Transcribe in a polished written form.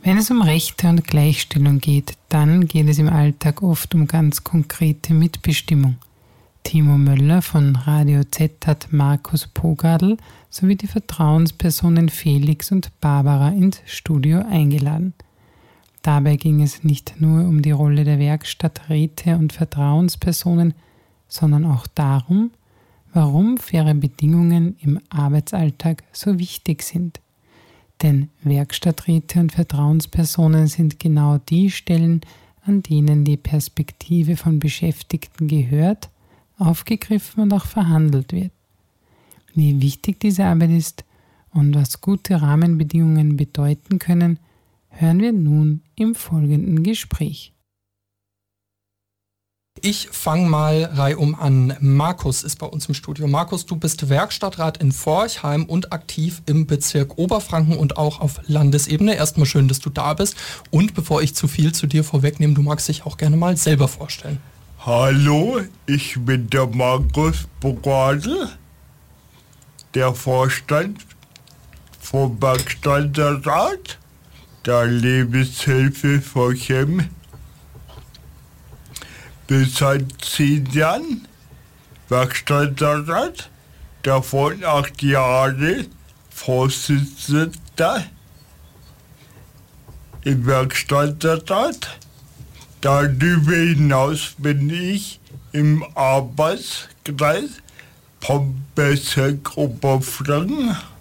Wenn es um Rechte und Gleichstellung geht, dann geht es im Alltag oft um ganz konkrete Mitbestimmung. Timo Möller von Radio Z hat Markus Pogadl sowie die Vertrauenspersonen Felix und Barbara ins Studio eingeladen. Dabei ging es nicht nur um die Rolle der Werkstatträte und Vertrauenspersonen, sondern auch darum, warum faire Bedingungen im Arbeitsalltag so wichtig sind. Denn Werkstatträte und Vertrauenspersonen sind genau die Stellen, an denen die Perspektive von Beschäftigten gehört, aufgegriffen und auch verhandelt wird. Wie wichtig diese Arbeit ist und was gute Rahmenbedingungen bedeuten können, hören wir nun im folgenden Gespräch. Ich fange mal reihum an. Markus ist bei uns im Studio. Markus, du bist Werkstattrat in Forchheim und aktiv im Bezirk Oberfranken und auch auf Landesebene. Erstmal schön, dass du da bist. Und bevor ich zu viel zu dir vorwegnehme, du magst dich auch gerne mal selber vorstellen. Hallo, ich bin der Markus Pogadl, der Vorstand vom Werkstattrat der Lebenshilfe Forchheim. Bin seit 10 Jahren Werkstattrat, davon 8 Jahre Vorsitzender im Werkstattrat. Darüber hinaus bin ich im Arbeitskreis vom Bezirk Oberfranken